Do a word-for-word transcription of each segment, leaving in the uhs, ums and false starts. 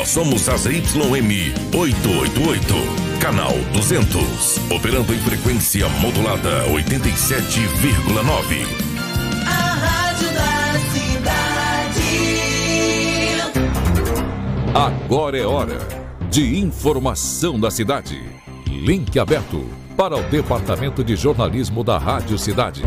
Nós somos a Z Y M oitocentos e oitenta e oito, canal duzentos, operando em frequência modulada oitenta e sete vírgula nove. A rádio da cidade. Agora é hora de informação da cidade. Link aberto para o Departamento de Jornalismo da Rádio Cidade.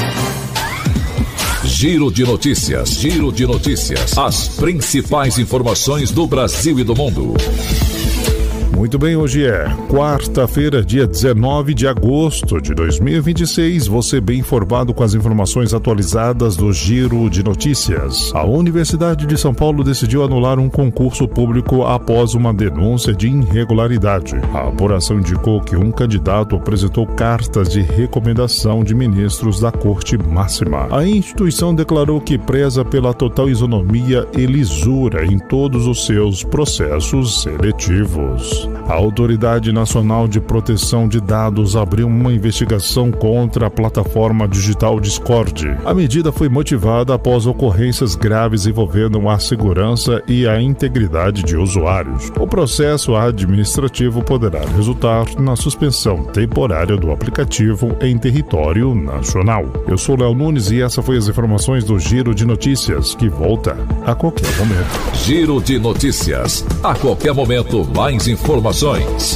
Giro de notícias, giro de notícias. As principais informações do Brasil e do mundo. Muito bem, hoje é quarta-feira, dia dezenove de agosto de dois mil e vinte e seis. Você bem informado com as informações atualizadas do Giro de Notícias. A Universidade de São Paulo decidiu anular um concurso público após uma denúncia de irregularidade. A apuração indicou que um candidato apresentou cartas de recomendação de ministros da Corte Máxima. A instituição declarou que preza pela total isonomia e lisura em todos os seus processos seletivos. A Autoridade Nacional de Proteção de Dados abriu uma investigação contra a plataforma digital Discord. A medida foi motivada após ocorrências graves envolvendo a segurança e a integridade de usuários. O processo administrativo poderá resultar na suspensão temporária do aplicativo em território nacional. Eu sou Léo Nunes e essa foi as informações do Giro de Notícias, que volta a qualquer momento. Giro de Notícias. A qualquer momento, mais informações. Informações.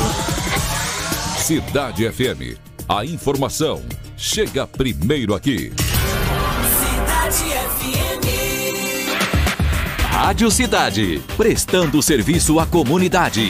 Cidade F M. A informação chega primeiro aqui. Cidade F M. Rádio Cidade. Prestando serviço à comunidade.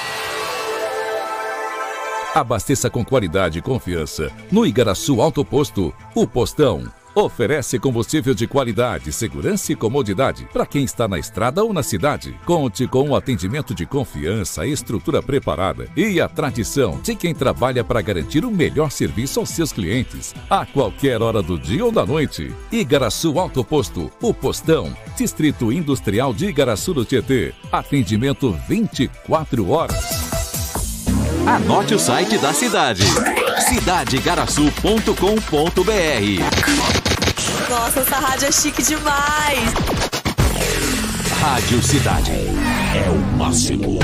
Abasteça com qualidade e confiança no Igaraçu Auto Posto, o Postão. Oferece combustível de qualidade, segurança e comodidade para quem está na estrada ou na cidade. Conte com um atendimento de confiança, estrutura preparada e a tradição de quem trabalha para garantir o melhor serviço aos seus clientes, a qualquer hora do dia ou da noite. Igaraçu Auto Posto, o Postão, Distrito Industrial de Igaraçu do Tietê. Atendimento vinte e quatro horas. Anote o site da cidade: cidade igaraçu ponto com ponto b r. Nossa, essa rádio é chique demais! Rádio Cidade é o máximo.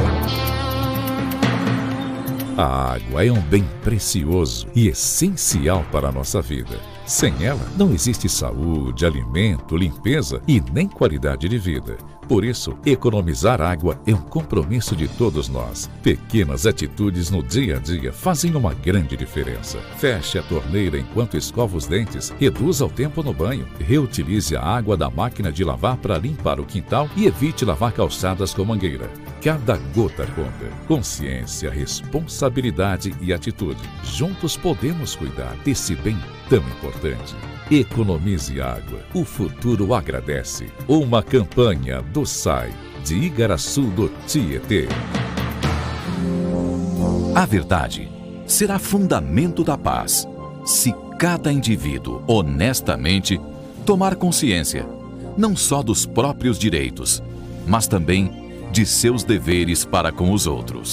A água é um bem precioso e essencial para a nossa vida. Sem ela, não existe saúde, alimento, limpeza e nem qualidade de vida. Por isso, economizar água é um compromisso de todos nós. Pequenas atitudes no dia a dia fazem uma grande diferença. Feche a torneira enquanto escova os dentes, reduza o tempo no banho, reutilize a água da máquina de lavar para limpar o quintal e evite lavar calçadas com mangueira. Cada gota conta. Consciência, responsabilidade e atitude. Juntos podemos cuidar desse bem tão importante. Economize água. O futuro agradece. Uma campanha do S A I de Igaraçu do Tietê. A verdade será fundamento da paz se cada indivíduo honestamente tomar consciência não só dos próprios direitos, mas também de seus deveres para com os outros.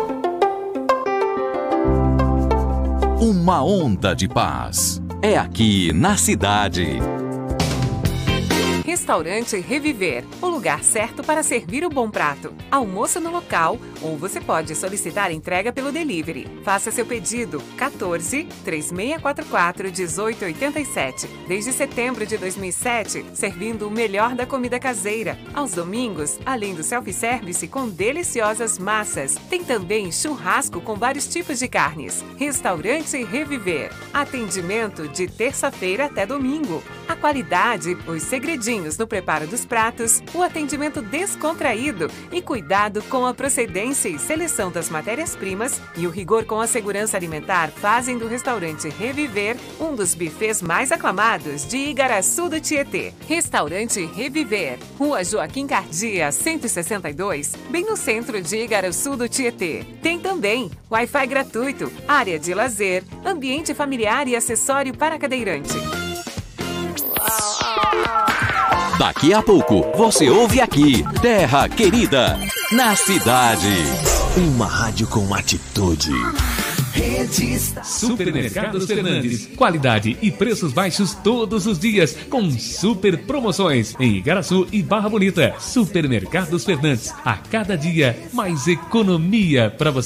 Uma onda de paz é aqui na cidade. Restaurante Reviver, o lugar certo para servir o bom prato. Almoço no local ou você pode solicitar entrega pelo delivery. Faça seu pedido quatorze, três seis quatro quatro, um oito oito sete. Desde setembro de dois mil e sete, servindo o melhor da comida caseira. Aos domingos, além do self-service com deliciosas massas, tem também churrasco com vários tipos de carnes. Restaurante Reviver. Atendimento de terça-feira até domingo. A qualidade, os segredinhos no preparo dos pratos, o atendimento descontraído e cuidado com a procedência e seleção das matérias-primas e o rigor com a segurança alimentar fazem do restaurante Reviver um dos bufês mais aclamados de Igaraçu do Tietê. Restaurante Reviver, Rua Joaquim Cardia, cento e sessenta e dois, bem no centro de Igaraçu do Tietê. Tem também Wi-Fi gratuito, área de lazer, ambiente familiar e acessório para cadeirante. Daqui a pouco, você ouve aqui, Terra Querida, na cidade. Uma rádio com atitude. Rede Supermercados Fernandes. Qualidade e preços baixos todos os dias, com super promoções em Igaraçu e Barra Bonita. Supermercados Fernandes. A cada dia, mais economia para você.